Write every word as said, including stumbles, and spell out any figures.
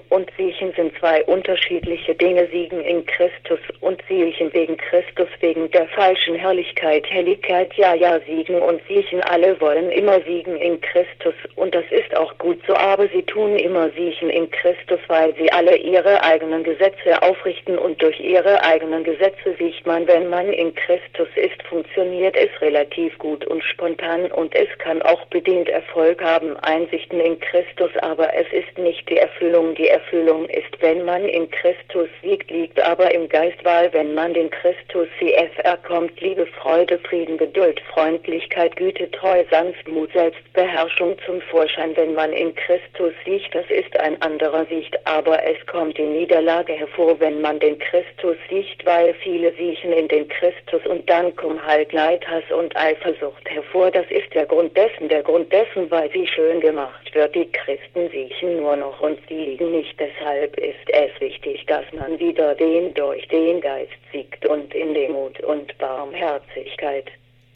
und Siechen sind zwei unterschiedliche Dinge. Siegen in Christus und Siechen wegen Christus, wegen der falschen Herrlichkeit. Helligkeit, ja, ja, siegen und Siechen. Alle wollen immer siegen in Christus und das ist auch gut so, aber sie tun immer Siechen in Christus, weil sie alle ihre eigenen Gesetze aufrichten und durch ihre eigenen Gesetze sieht man, wenn man in Christus ist, funktioniert es relativ gut und spontan und es kann auch bedingt Erfolg haben, Einsichten in Christus, aber es ist nicht die Erfüllung. Die Erfüllung ist, wenn man in Christus siegt, liegt aber im Geist, weil wenn man den Christus C F R kommt, Liebe, Freude, Frieden, Geduld, Freundlichkeit, Güte, Treu, Sanftmut, Selbstbeherrschung zum Vorschein, wenn man in Christus siegt, das ist ein anderer Sicht, aber es kommt die Niederlage hervor, wenn man den Christus siegt, weil viele siechen in den Christus und dann kommen halt Neid, Hass und Eifersucht hervor. Das ist der Grund dessen, der Grund dessen, weil sie schön gemacht wird. Die Christen siechen nur noch und sie liegen nicht. Deshalb ist es wichtig, dass man wieder den durch den Geist siegt und in Demut und Barmherzigkeit.